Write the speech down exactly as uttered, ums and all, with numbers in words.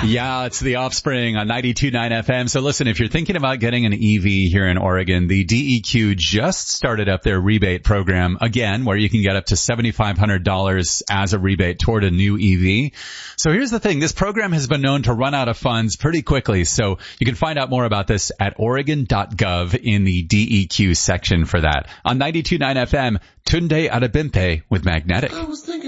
Yeah, it's The Offspring on ninety-two point nine F M. So listen, if you're thinking about getting an E V here in Oregon, the D E Q just started up their rebate program again, where you can get up to seven thousand five hundred dollars as a rebate toward a new E V. So here's the thing. This program has been known to run out of funds pretty quickly. So you can find out more about this at oregon dot gov in the D E Q section for that. On ninety-two point nine F M, Tunde Adebimpe with Magnetic.